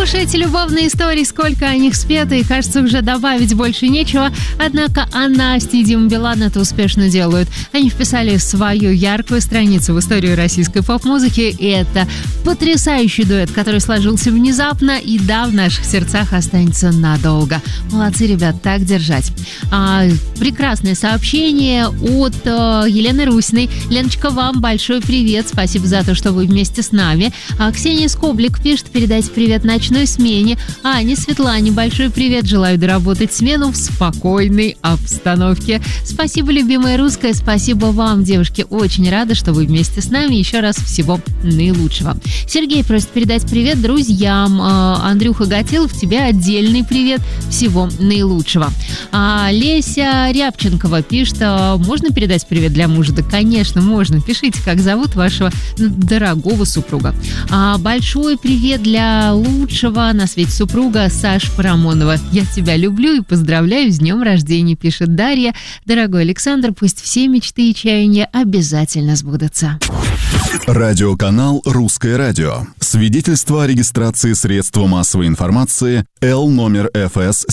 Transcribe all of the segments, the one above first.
уж эти любовные истории, сколько о них спето, и, кажется, уже добавить больше нечего. Однако Настя и Дима Билан это успешно делают. Они вписали свою яркую страницу в историю российской поп-музыки, и это потрясающий дуэт, который сложился внезапно и да, в наших сердцах останется надолго. Молодцы, ребят, так держать. Прекрасное сообщение от Елены Русиной. Леночка, вам большой привет. Спасибо за то, что вы вместе с нами. Ксения Скоблик пишет: передайте привет ночной смене. Ане, Светлане большой привет. Желаю доработать смену в спокойной обстановке. Спасибо, любимая русская. Спасибо вам, девушки. Очень рада, что вы вместе с нами. Еще раз всего наилучшего. Сергей просит передать привет друзьям. Андрюха Гатилов, тебе отдельный привет. Всего наилучшего. Леся Рябченкова пишет: можно передать привет для мужа? Да, конечно, можно. Пишите, как зовут вашего дорогого супруга. Большой привет для лучшего на свете супруга Саши Парамонова. Я тебя люблю и поздравляю с днем рождения, пишет Дарья. Дорогой Александр, пусть все мечты и чаяния обязательно сбудутся. Радиоканал «Русское радио». Свидетельство о регистрации средства массовой информации Л номер ФС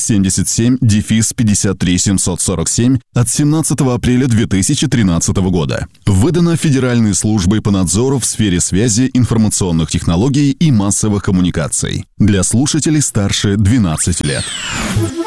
77-53747 от 17 апреля 2013 года. Выдано Федеральной службой по надзору в сфере связи, информационных технологий и массовых коммуникаций. Для слушателей старше 12 лет.